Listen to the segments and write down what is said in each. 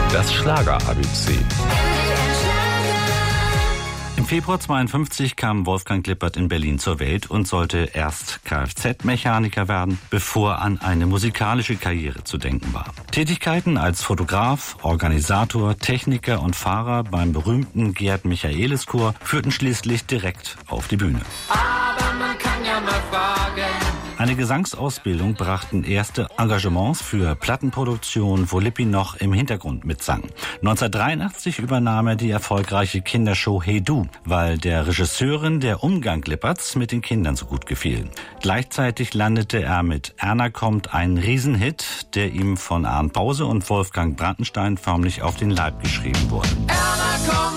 Das Schlager-ABC. Im Februar 1952 kam Wolfgang Lippert in Berlin zur Welt und sollte erst Kfz-Mechaniker werden, bevor an eine musikalische Karriere zu denken war. Tätigkeiten als Fotograf, Organisator, Techniker und Fahrer beim berühmten Gerd Michaelis Chor führten schließlich direkt auf die Bühne. Aber man kann ja mal fragen. Eine Gesangsausbildung brachten erste Engagements für Plattenproduktion, wo Lippi noch im Hintergrund mitsang. 1983 übernahm er die erfolgreiche Kindershow Hey Du, weil der Regisseurin der Umgang Lipperts mit den Kindern so gut gefiel. Gleichzeitig landete er mit Erna kommt einen Riesenhit, der ihm von Arndt Pause und Wolfgang Brandenstein förmlich auf den Leib geschrieben wurde. Erna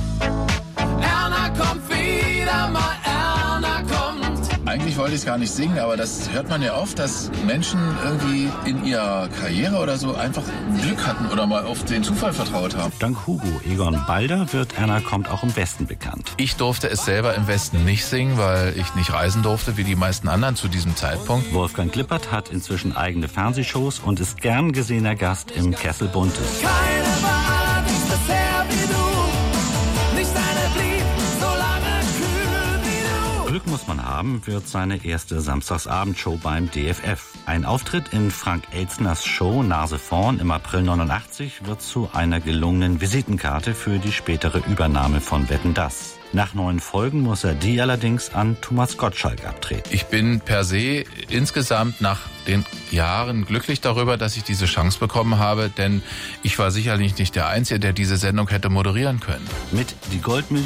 kommt wieder mal, Erna kommt. Eigentlich wollte ich es gar nicht singen, aber das hört man ja oft, dass Menschen irgendwie in ihrer Karriere oder so einfach Glück hatten oder mal auf den Zufall vertraut haben. Dank Hugo Egon Balder wird Erna kommt auch im Westen bekannt. Ich durfte es selber im Westen nicht singen, weil ich nicht reisen durfte, wie die meisten anderen zu diesem Zeitpunkt. Wolfgang Lippert hat inzwischen eigene Fernsehshows und ist gern gesehener Gast im Kessel Buntes. Keine war bisher wie du, nicht eine blieb so lange kühl wie du. Glück muss man haben, wird seine erste Samstagsabendshow beim DFF. Ein Auftritt in Frank Elzners Show Nase vorn im April 89 wird zu einer gelungenen Visitenkarte für die spätere Übernahme von Wetten, dass. Nach 9 Folgen muss er die allerdings an Thomas Gottschalk abtreten. Ich bin per se insgesamt nach den Jahren glücklich darüber, dass ich diese Chance bekommen habe, denn ich war sicherlich nicht der Einzige, der diese Sendung hätte moderieren können. Mit Die Goldmillion